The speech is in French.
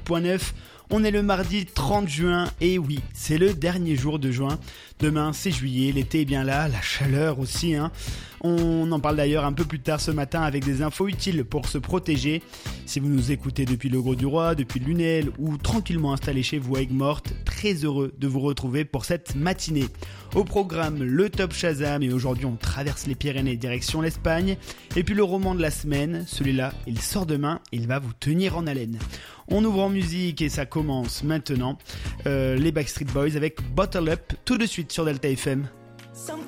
89.9. On est le mardi 30 juin et oui, c'est le dernier jour de juin. Demain, c'est juillet, l'été est bien là, la chaleur aussi. On en parle d'ailleurs un peu plus tard ce matin avec des infos utiles pour se protéger. Si vous nous écoutez depuis le Grau du Roi, depuis Lunel ou tranquillement installé chez vous à Aigues-Mortes, très heureux de vous retrouver pour cette matinée. Au programme, le Top Shazam et aujourd'hui on traverse les Pyrénées direction l'Espagne. Et puis le roman de la semaine, celui-là, il sort demain, il va vous tenir en haleine. On ouvre en musique et ça commence maintenant. Les Backstreet Boys avec Bottle Up tout de suite sur Delta FM. Some